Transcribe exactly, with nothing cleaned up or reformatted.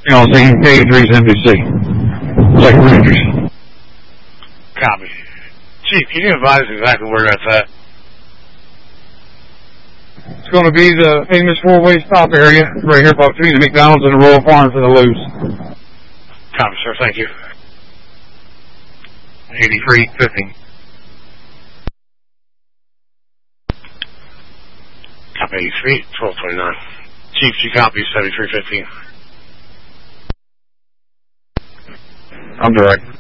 You know, saying K eighty-three is N B C. Like Rangers. Copy. Chief, can you advise exactly where that's at? It's going to be the famous four-way stop area right here between the McDonald's and the Royal Farms and the Lou's. Copy, sir. Thank you. eighty-three fifty. Copy eighty-three, twelve twenty-nine. Chief, G copy seventy-three fifteen. I'm direct.